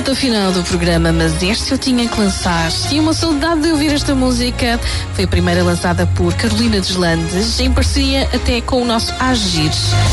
reta final do programa, mas este eu tinha que lançar. Tinha uma saudade de ouvir esta música. Foi a primeira lançada por Carolina Deslandes, em parceria até com o nosso Agir.